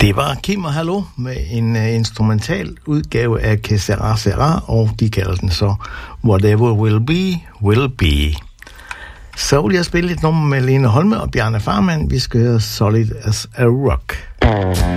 Det var Kim og Hallo med en instrumental udgave af Que Sera Sera, og de kalder den så Whatever Will Be, Will Be. Så vil jeg spille et nummer med Lene Holme og Bjarne Farmann. Vi skal høre Solid as a Rock.